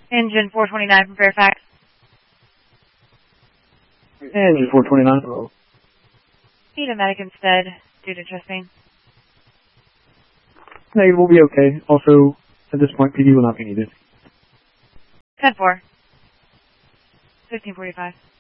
Engine 429 from Fairfax. Engine 429. Hello. Need a medic instead, due to chesting. Negative, we'll be okay. Also, at this point, PD will not be needed. 10-4. 1545.